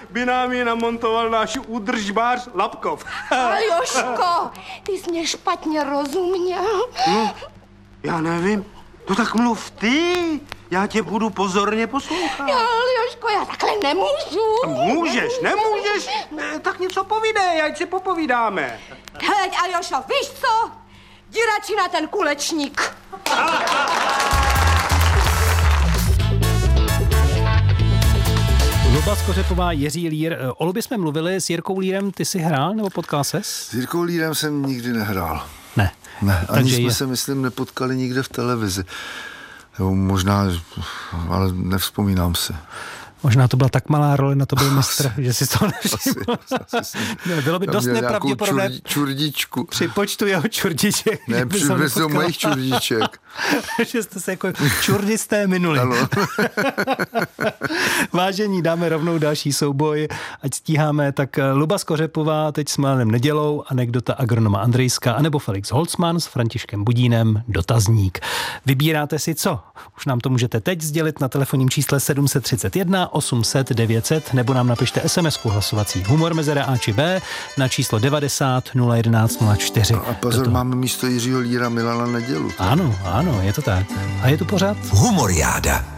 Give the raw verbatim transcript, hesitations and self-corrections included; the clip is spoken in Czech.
by nám ji namontoval náš údržbář Lapkov. Aljoško, ty jsi mě špatně rozuměl. Hm? Já nevím. No tak mluv ty. Já tě budu pozorně poslouchat. Jo, Aljoško, já takhle nemůžu. Můžeš, nemůžeš? Ne, tak něco povídej, ať si popovídáme. Hleď, Aljošo, víš co? Jdi radši na ten kulečník. Luba Skořepová, Jiří Lír. O Lubě jsme mluvili, s Jirkou Lírem ty jsi hrál nebo potkal ses? S Jirkou Lírem jsem nikdy nehrál. Ne. Ne, ani Takže jsme je... se, myslím, nepotkali nikde v televizi. Jo, možná, ale nevzpomínám si. Možná to byla tak malá role na to byl mistr, že si to nevšiml. Ne, bylo by dost nepravděpodobné čur, čurdičku. Při počtu jeho čurdiček. Ne, při mojich čurdiček. Že jste se jako čurdisté minuli. Vážení, dáme rovnou další souboj, ať stíháme. Tak Luba Skořepová teď s Milanem Nedělou, anekdota agronoma Andrejska, anebo Felix Holcman s Františkem Budínem, dotazník. Vybíráte si co? Už nám to můžete teď sdělit na telefonním čísle sedm set třicet jedna osm set devět set nebo nám napište es em esku hlasovací humor mezera A či B na číslo devadesát nula jedenáct nula čtyři. A pozor, máme místo Jiřího Líra Milana Nedělu. Ano, ano, je to tak. A je tu pořád? Humoriáda.